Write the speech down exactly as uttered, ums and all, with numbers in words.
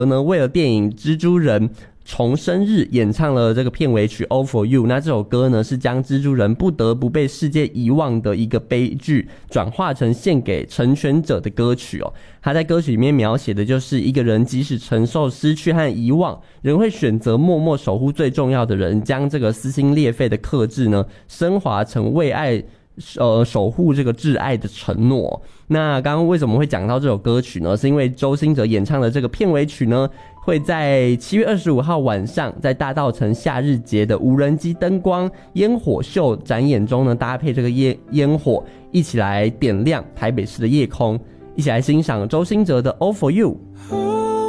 呢为了电影《蜘蛛人重生日》演唱了这个片尾曲 All For You。 那这首歌呢是将蜘蛛人不得不被世界遗忘的一个悲剧转化成献给成全者的歌曲哦。他在歌曲里面描写的就是一个人即使承受失去和遗忘，仍会选择默默守护最重要的人，将这个撕心裂肺的克制呢升华成为爱呃，守护这个挚爱的承诺。那刚刚为什么会讲到这首歌曲呢？是因为周兴哲演唱的这个片尾曲呢，会在七月二十五号晚上，在大稻埕夏日节的无人机灯光烟火秀展演中呢，搭配这个烟烟火，一起来点亮台北市的夜空，一起来欣赏周兴哲的 All For You。